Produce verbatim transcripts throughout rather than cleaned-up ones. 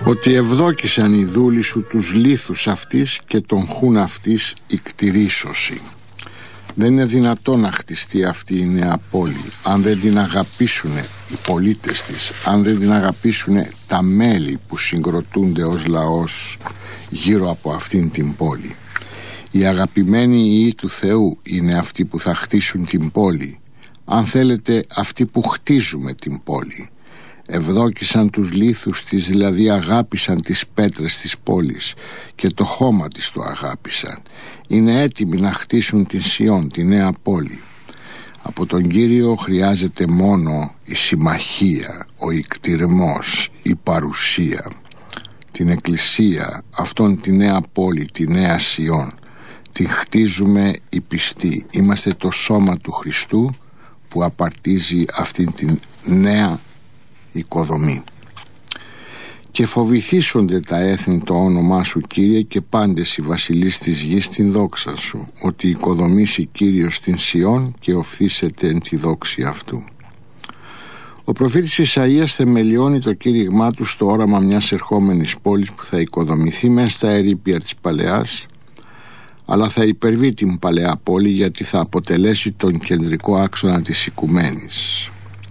ότι ευδόκησαν οι δούλοι σου τους λίθους αυτής και τον χούν αυτής η κτηρίσωση. Δεν είναι δυνατόν να χτιστεί αυτή η νέα πόλη αν δεν την αγαπήσουν οι πολίτες της, αν δεν την αγαπήσουν τα μέλη που συγκροτούνται ως λαός γύρω από αυτήν την πόλη. Οι αγαπημένοι ιοί του Θεού είναι αυτοί που θα χτίσουν την πόλη, αν θέλετε αυτοί που χτίζουμε την πόλη. Ευδόκησαν τους λίθους της, δηλαδή αγάπησαν τις πέτρες της πόλης και το χώμα της το αγάπησαν. Είναι έτοιμοι να χτίσουν την Σιών, τη νέα πόλη. Από τον Κύριο χρειάζεται μόνο η συμμαχία, ο ικτηρμός, η παρουσία. Την εκκλησία, αυτόν τη νέα πόλη, τη νέα Σιών, την χτίζουμε οι πιστοί. Είμαστε το σώμα του Χριστού που απαρτίζει αυτήν την νέα οικοδομή. Και φοβηθήσονται τα έθνη το όνομά σου, Κύριε, και πάντες οι βασιλείς της γης την δόξα σου, ότι οικοδομήσει Κύριος την Σιών και οφθήσεται εν τη δόξη αυτού. Ο προφήτης Ισαΐας θεμελιώνει το κήρυγμά του στο όραμα μιας ερχόμενης πόλης που θα οικοδομηθεί μέσα στα ερείπια της παλαιάς, αλλά θα υπερβεί την παλαιά πόλη, γιατί θα αποτελέσει τον κεντρικό άξονα της οικουμένης.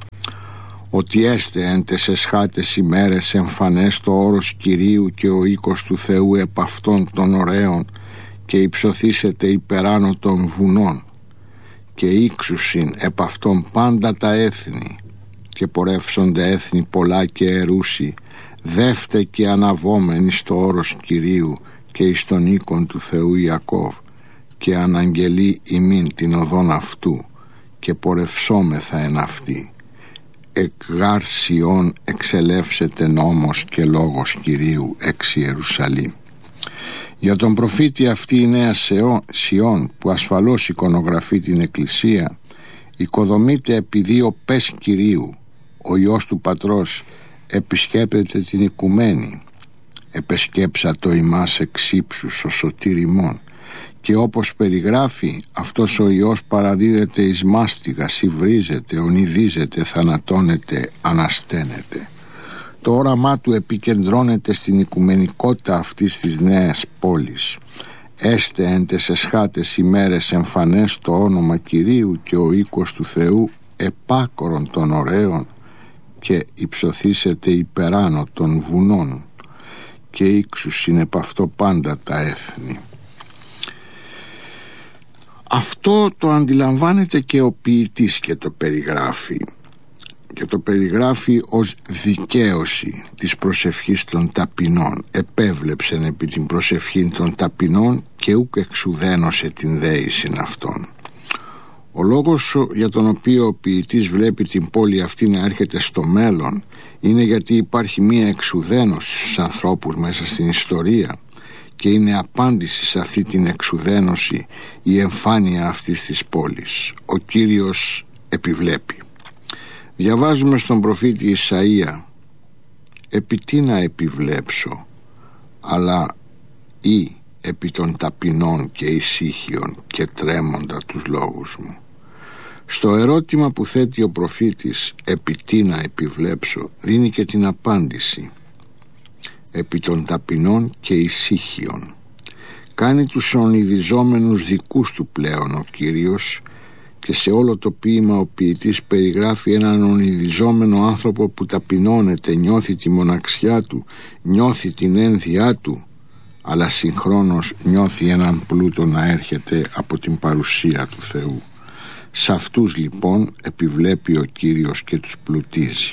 Ότι έστε εν τες εσχάτες ημέρες εμφανές το όρος Κυρίου και ο οίκος του Θεού επ' αυτών των ωραίων, και υψωθήσετε υπεράνω των βουνών, και ήξουσιν επ' αυτών πάντα τα έθνη, και πορεύσονται έθνη πολλά και ερούσι, δεύτε και αναβόμενοι στο όρος Κυρίου και εις τον οίκον του Θεού Ιακώβ, και αναγγελεί ημίν την οδόν αυτού, και πορευσόμεθα εν αυτή. Εκ γάρ Σιών εξελεύσεται νόμος και λόγος Κυρίου εξ Ιερουσαλήμ. Για τον προφήτη αυτή η νέα Σιών, που ασφαλώς εικονογραφεί την Εκκλησία, οικοδομείται επειδή ο πες Κυρίου, ο Υιός του Πατρός, επισκέπτεται την οικουμένη. Επεσκέψατο ημάς εξ ύψους ο σωτήρ ημών. Και όπως περιγράφει, αυτός ο Υιός παραδίδεται εις μάστιγας, υβρίζεται, ονειδίζεται, θανατώνεται, ανασταίνεται. Το όραμά του επικεντρώνεται στην οικουμενικότητα αυτής της νέας πόλης. Έστε εν τες εσχάτες ημέρες εμφανές το όνομα Κυρίου και ο οίκος του Θεού επάκορον των ωραίων, και υψωθήσετε υπεράνω των βουνών, και ήξους είναι επ' αυτό πάντα τα έθνη. Αυτό το αντιλαμβάνεται και ο ποιητής και το περιγράφει, και το περιγράφει ως δικαίωση της προσευχής των ταπεινών. Επέβλεψεν επί την προσευχή των ταπεινών και ούκ εξουδένωσε την δέησιν αυτών. Ο λόγος για τον οποίο ο ποιητής βλέπει την πόλη αυτή να έρχεται στο μέλλον είναι γιατί υπάρχει μία εξουδένωση στους ανθρώπους μέσα στην ιστορία, και είναι απάντηση σε αυτή την εξουδένωση η εμφάνεια αυτής της πόλης. Ο Κύριος επιβλέπει. Διαβάζουμε στον προφήτη Ισαΐα, «Επί τι να επιβλέψω, αλλά ή επί των ταπεινών και ησύχιων και τρέμοντα τους λόγους μου». Στο ερώτημα που θέτει ο προφήτης, «Επί τι να επιβλέψω», δίνει και την απάντηση, «Επί των ταπεινών και ησύχιων». Κάνει τους ονειδιζόμενους δικούς του πλέον ο Κύριος, και σε όλο το ποίημα ο ποιητής περιγράφει έναν ονειδιζόμενο άνθρωπο που ταπεινώνεται, νιώθει τη μοναξιά του, νιώθει την ένδυά του, αλλά συγχρόνως νιώθει έναν πλούτο να έρχεται από την παρουσία του Θεού. Σε αυτούς λοιπόν επιβλέπει ο Κύριος και τους πλουτίζει.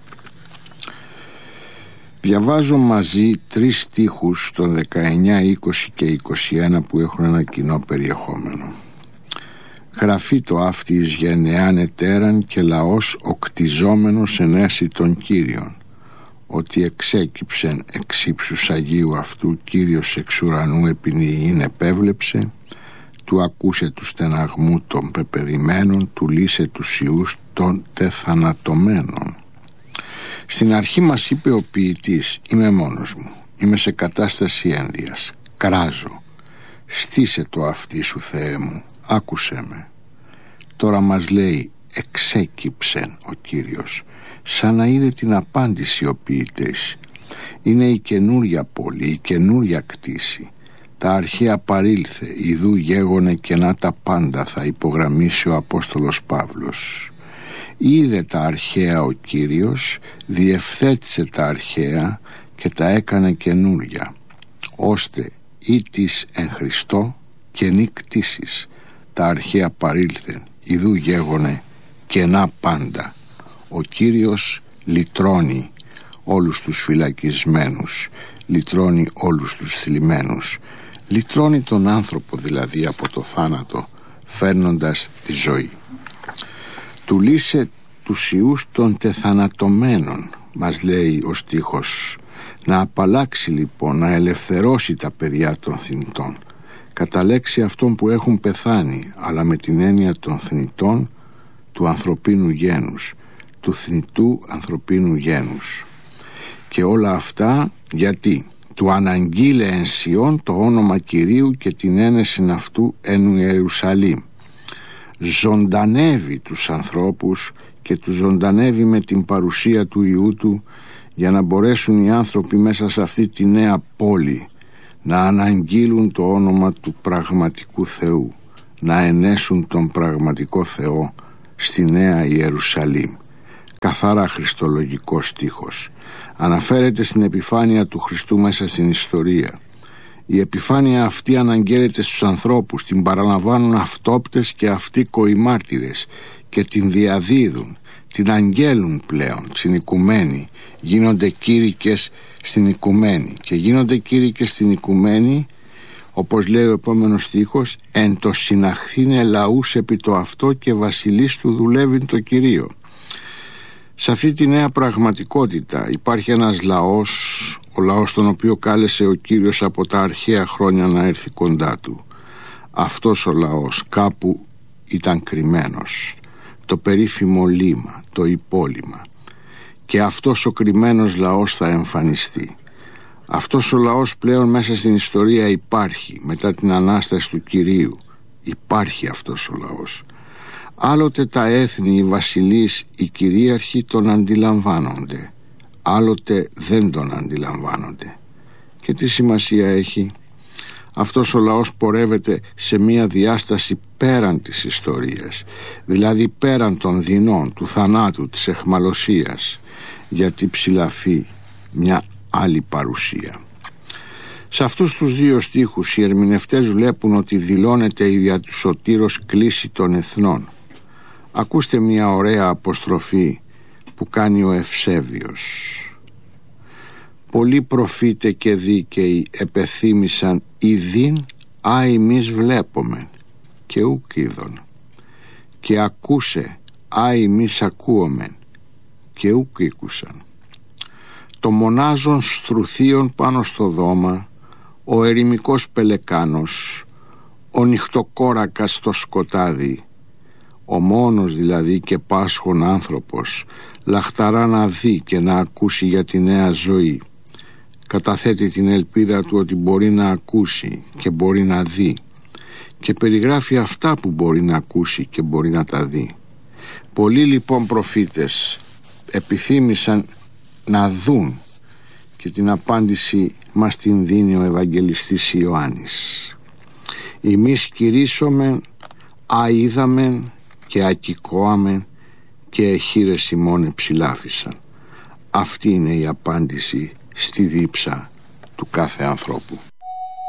Διαβάζω μαζί τρεις στίχους των δεκαεννιά, είκοσι και είκοσι ένα που έχουν ένα κοινό περιεχόμενο. «Γραφεί το αυτή εις γενεάν ετέραν και λαός οκτιζόμενος ενέσει των Κύριων, ότι εξέκυψεν εξ ύψους Αγίου αυτού Κύριος εξ ουρανού επινοιήν επέβλεψε, του ακούσε του στεναγμού των πεπεδημένων, του λύσε τους ιούς των τεθανατωμένων». Στην αρχή μας είπε ο ποιητής, «Είμαι μόνος μου, είμαι σε κατάσταση ένδυας, κράζω, στήσε το αυτί σου Θεέ μου, άκουσέ με». Τώρα μας λέει, εξέκυψεν ο Κύριος, σαν να είδε την απάντηση ο ποιητής. Είναι η καινούρια πόλη, η καινούρια κτήση. Τα αρχαία παρήλθε, ιδού γέγονε κενά τα πάντα, θα υπογραμμίσει ο Απόστολος Παύλος. Είδε τα αρχαία ο Κύριος, διευθέτησε τα αρχαία και τα έκανε καινούρια, ώστε ή της εν Χριστώ καινή κτήσεις. Τα αρχαία παρήλθεν, ιδού γέγονε κενά πάντα. Ο Κύριος λυτρώνει όλους τους φυλακισμένους, λυτρώνει όλους τους θλιμμένους, λυτρώνει τον άνθρωπο δηλαδή από το θάνατο, φέρνοντας τη ζωή. Του λύσε τους ιούς των τεθανατωμένων, μας λέει ο στίχος. Να απαλλάξει λοιπόν, να ελευθερώσει τα παιδιά των θνητών, κατά λέξη αυτών που έχουν πεθάνει, αλλά με την έννοια των θνητών του ανθρωπίνου γένους, του θνητού ανθρωπίνου γένους. Και όλα αυτά γιατί του αναγγείλε εν Σιών το όνομα Κυρίου και την ένεση αυτού εν Ιερουσαλήμ. Ζωντανεύει τους ανθρώπους και τους ζωντανεύει με την παρουσία του Υιού του, για να μπορέσουν οι άνθρωποι μέσα σε αυτή τη νέα πόλη να αναγγείλουν το όνομα του πραγματικού Θεού, να ενέσουν τον πραγματικό Θεό στη Νέα Ιερουσαλήμ. Καθαρά χριστολογικό στίχος. Αναφέρεται στην επιφάνεια του Χριστού μέσα στην ιστορία. Η επιφάνεια αυτή αναγγέλλεται στους ανθρώπους, την παραλαμβάνουν αυτόπτες και αυτοίκοοι μάρτυρες και την διαδίδουν, την αγγέλουν πλέον στην οικουμένη, γίνονται κήρυκες στην οικουμένη και γίνονται κήρυκες στην οικουμένη, όπως λέει ο επόμενος στίχος, εν το συναχθήνε λαούς επί το αυτό και βασιλείς του δουλεύει το Κυρίο. Σε αυτή τη νέα πραγματικότητα υπάρχει ένας λαός, ο λαός τον οποίο κάλεσε ο Κύριος από τα αρχαία χρόνια να έρθει κοντά του. Αυτός ο λαός κάπου ήταν κρυμμένος, το περίφημο λίμα, το υπόλοιμα, και αυτός ο κρυμμένος λαός θα εμφανιστεί. Αυτός ο λαός πλέον μέσα στην ιστορία υπάρχει, μετά την Ανάσταση του Κυρίου υπάρχει αυτός ο λαός. Άλλοτε τα έθνη, οι βασιλείς, οι κυρίαρχοι τον αντιλαμβάνονται, άλλοτε δεν τον αντιλαμβάνονται. Και τι σημασία έχει? Αυτός ο λαός πορεύεται σε μία διάσταση πέραν της ιστορίας, δηλαδή πέραν των δεινών, του θανάτου, της αιχμαλωσίας, γιατί ψηλαφεί μια άλλη παρουσία. Σε αυτούς τους δύο στίχους οι ερμηνευτές βλέπουν ότι δηλώνεται η δια του σωτήρος κλίση των εθνών. Ακούστε μια ωραία αποστροφή που κάνει ο Ευσέβιος. Πολλοί προφήτε και δίκαιοι επεθύμησαν ειδήν α εμείς βλέπομεν και ουκ είδον, και ακούσε α εμείς ακούομεν και ουκ ήκουσαν. Το μονάζον στρουθίον πάνω στο δώμα, ο ερημικός πελεκάνος, ο νυχτοκόρακας στο σκοτάδι, ο μόνος δηλαδή και πάσχων άνθρωπος, λαχταρά να δει και να ακούσει για τη νέα ζωή. Καταθέτει την ελπίδα του ότι μπορεί να ακούσει και μπορεί να δει, και περιγράφει αυτά που μπορεί να ακούσει και μπορεί να τα δει. Πολλοί λοιπόν προφήτες επιθύμησαν να δουν, και την απάντηση μας την δίνει ο Ευαγγελιστής Ιωάννης. Εμείς κηρύσσομεν, αείδαμεν και ακικόαμεν και εχείρες ημών εψηλάφισαν. Αυτή είναι η απάντηση στη δίψα του κάθε ανθρώπου.